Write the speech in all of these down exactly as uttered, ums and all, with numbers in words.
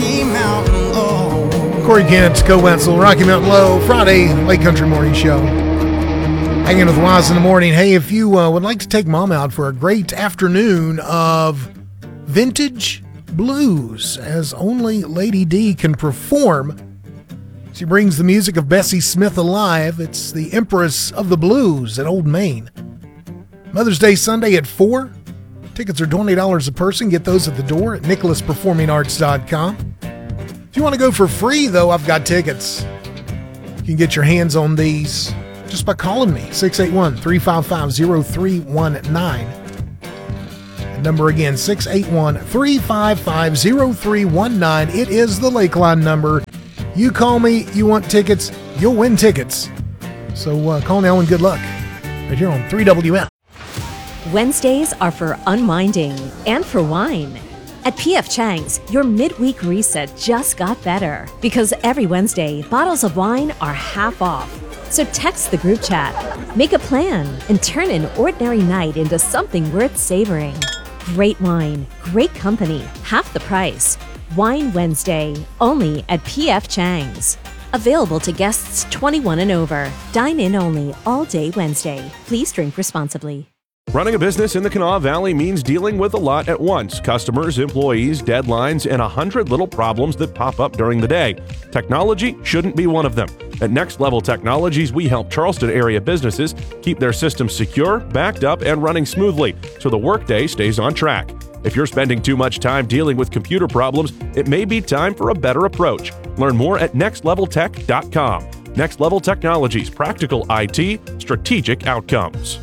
Rocky Mountain Low. Corey Kent, Co Wetzel, Rocky Mountain Low, Friday Lake Country Morning Show. Hanging with Waz in the morning. Hey, if you uh, would like to take mom out for a great afternoon of vintage blues, as only Lady D can perform, she brings the music of Bessie Smith alive. It's the Empress of the Blues at Old Main. Mother's Day Sunday at four. Tickets are twenty dollars a person. Get those at the door at nicholas performing arts dot com. If you want to go for free, though, I've got tickets. You can get your hands on these just by calling me, six eight one, three five five, zero three one nine. The number again, six eight one, three five five, zero three one nine. It is the Lakeline number. You call me, you want tickets, you'll win tickets. So uh, call now and good luck. Right here on three W M. Wednesdays are for unwinding and for wine. At P F Chang's, your midweek reset just got better because every Wednesday, bottles of wine are half off. So text the group chat, make a plan, and turn an ordinary night into something worth savoring. Great wine, great company, half the price. Wine Wednesday, only at P F Chang's. Available to guests twenty-one and over. Dine in only all day Wednesday. Please drink responsibly. Running a business in the Kanawha Valley means dealing with a lot at once. Customers, employees, deadlines, and a hundred little problems that pop up during the day. Technology shouldn't be one of them. At Next Level Technologies, we help Charleston area businesses keep their systems secure, backed up, and running smoothly so the workday stays on track. If you're spending too much time dealing with computer problems, it may be time for a better approach. Learn more at next level tech dot com. Next Level Technologies, practical I T, strategic outcomes.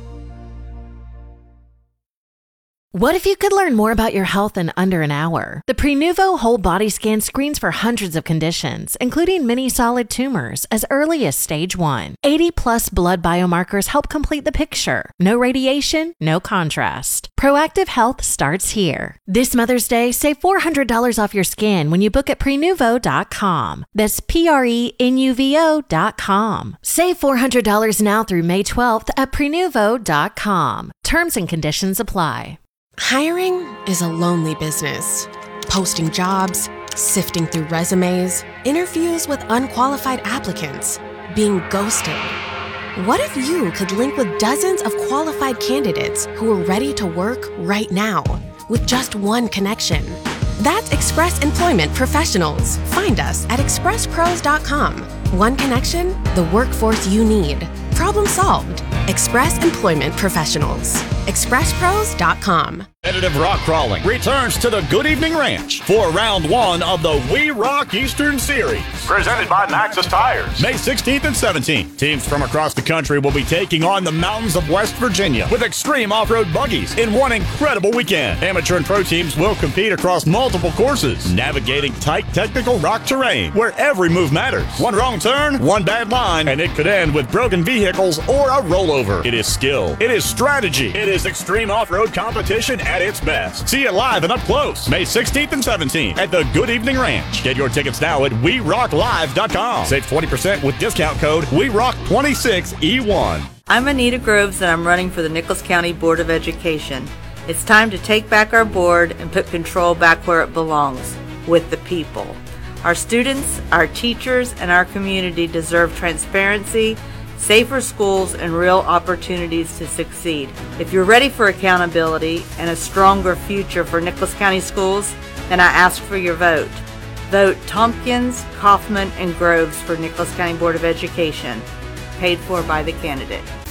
What if you could learn more about your health in under an hour? The Prenuvo Whole Body Scan screens for hundreds of conditions, including many solid tumors, as early as stage one. eighty plus blood biomarkers help complete the picture. No radiation, no contrast. Proactive health starts here. This Mother's Day, save four hundred dollars off your scan when you book at prenuvo dot com. That's P R E N U V O dot com. Save four hundred dollars now through May twelfth at prenuvo dot com. Terms and conditions apply. Hiring is a lonely business. Posting jobs, sifting through resumes, interviews with unqualified applicants, being ghosted. What if you could link with dozens of qualified candidates who are ready to work right now with just one connection? That's Express Employment Professionals. Find us at express pros dot com. One connection, the workforce you need. Problem solved. Express Employment Professionals. express pros dot com. Competitive rock crawling returns to the Good Evening Ranch for round one of the We Rock Eastern Series. Presented by Naxos Tires. May sixteenth and seventeenth, teams from across the country will be taking on the mountains of West Virginia with extreme off-road buggies in one incredible weekend. Amateur and pro teams will compete across multiple courses, navigating tight technical rock terrain where every move matters. One wrong turn, one bad line, and it could end with broken vehicles or a rollover. It is skill. It is strategy. It is extreme off-road competition at its best. See it live and up close, May sixteenth and seventeenth at the Good Evening Ranch. Get your tickets now at we rock live dot com. Save twenty percent with discount code we rock twenty-six E one. I'm Anita Groves and I'm running for the Nicholas County Board of Education. It's time to take back our board and put control back where it belongs, with the people. Our students, our teachers, and our community deserve transparency, safer schools, and real opportunities to succeed. If you're ready for accountability and a stronger future for Nicholas County schools, then I ask for your vote. Vote Tompkins, Kaufman, and Groves for Nicholas County Board of Education. Paid for by the candidate.